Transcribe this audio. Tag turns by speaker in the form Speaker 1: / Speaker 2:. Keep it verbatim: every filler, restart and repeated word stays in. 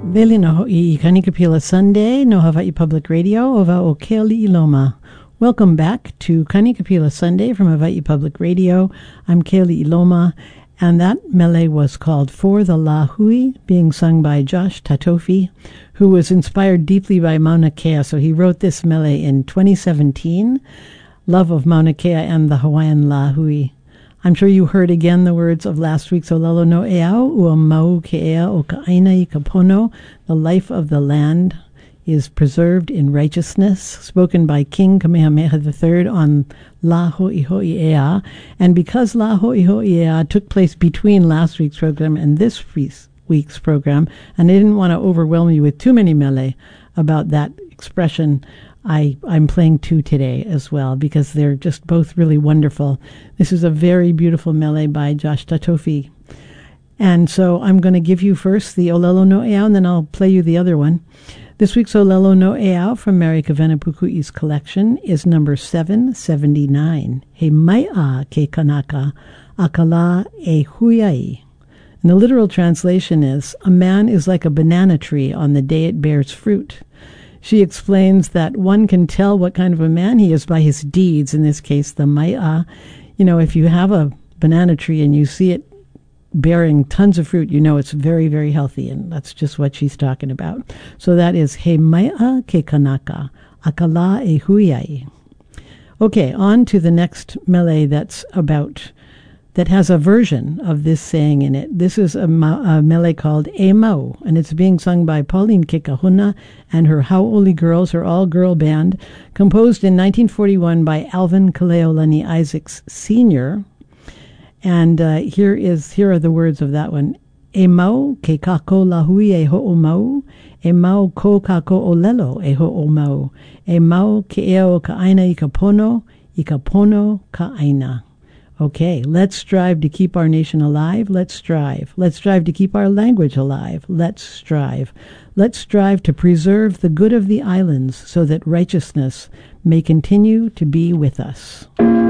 Speaker 1: Veli no ho'i Kanikapila Sunday, no Hawaii Public Radio, ova o Keali'iloma. Welcome back to Kanikapila Sunday from Hawaii Public Radio. I'm Keali'iloma, and that mele was called For the Lahui, being sung by Josh Tatofi, who was inspired deeply by Mauna Kea. So he wrote this mele in twenty seventeen, love of Mauna Kea and the Hawaiian Lahui. I'm sure you heard again the words of last week's Olelo no Eau, Ua mau ke ea o ka aina I ka pono, the life of the land is preserved in righteousness, spoken by King Kamehameha the third on La Ho'iho'i Ea. And because La Ho'iho'i Ea took place between last week's program and this week's program, and I didn't want to overwhelm you with too many mele about that expression, I, I'm playing two today as well because they're just both really wonderful. This is a very beautiful mele by Josh Tatofi. And so I'm going to give you first the Olelo no Eau, and then I'll play you the other one. This week's Olelo no Eau from Mary Kawena Pukui's collection is number seven seventy-nine. He mai'a ke kanaka, akala e huiai. And the literal translation is, a man is like a banana tree on the day it bears fruit. She explains that one can tell what kind of a man he is by his deeds, in this case, the mai'a. You know, if you have a banana tree and you see it bearing tons of fruit, you know it's very, very healthy, and that's just what she's talking about. So that is he mai'a ke kanaka, akala e huiai. Okay, on to the next mele that's about, that has a version of this saying in it. This is a, ma- a mele called E Mau, and it's being sung by Pauline Kekahuna and her Hau'oli Girls, her all-girl band, composed in nineteen forty-one by Alvin Kaleolani Isaacs Senior And uh, here is here are the words of that one. E mau ke kako lahui e ho'o mau, e mau ko kako olelo e ho'o mau, e mau ke ea o ka aina I ka pono, I ka pono ka aina. Okay, let's strive to keep our nation alive. Let's strive. Let's strive to keep our language alive. Let's strive. Let's strive to preserve the good of the islands so that righteousness may continue to be with us.